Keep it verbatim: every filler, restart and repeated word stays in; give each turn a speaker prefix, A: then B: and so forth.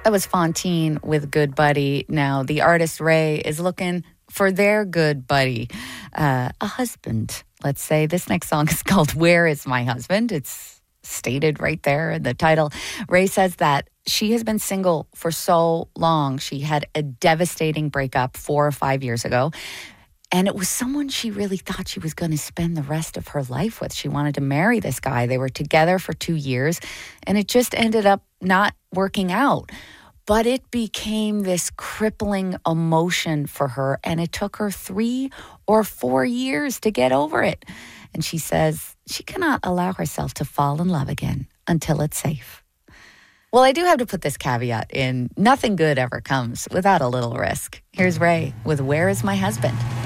A: That was Fontaine with Good Buddy. Now, the artist Ray is looking for their good buddy, uh, a husband, let's say. This next song is called Where Is My Husband? It's stated right there in the title. Ray says that she has been single for so long. She had a devastating breakup four or five years ago. And it was someone she really thought she was going to spend the rest of her life with. She wanted to marry this guy. They were together for two years, and it just ended up not working out. But it became this crippling emotion for her, and it took her three or four years to get over it. And she says she cannot allow herself to fall in love again until it's safe. Well, I do have to put this caveat in. Nothing good ever comes without a little risk. Here's Ray with Where Is My Husband?